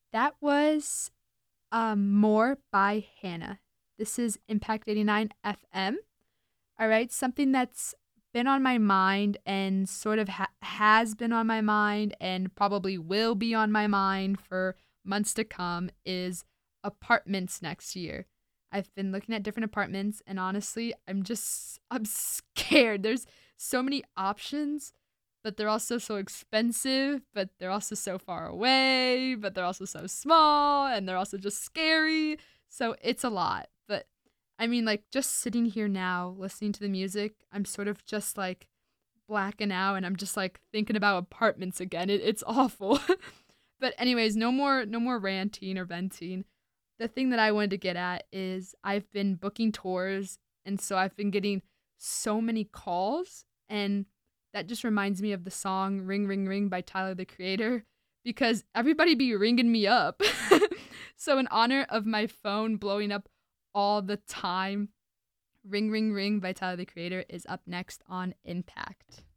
That was More by Hannah. This is Impact 89 FM. All right, something that's been on my mind and sort of has been on my mind and probably will be on my mind for months to come is apartments next year. I've been looking at different apartments and honestly, I'm scared. There's so many options, but they're also so expensive, but they're also so far away, but they're also so small and they're also just scary. So it's a lot. But I mean, like, just sitting here now, listening to the music, I'm sort of just like blacking out and I'm just like thinking about apartments again. It's awful. But anyways, no more ranting or venting. The thing that I wanted to get at is I've been booking tours and so I've been getting so many calls and that just reminds me of the song Ring Ring Ring by Tyler the Creator because everybody be ringing me up. So in honor of my phone blowing up all the time, Ring Ring Ring by Tyler the Creator is up next on Impact.